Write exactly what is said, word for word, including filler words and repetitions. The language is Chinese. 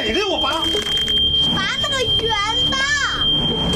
哪个我拔？ 拔那个圆的。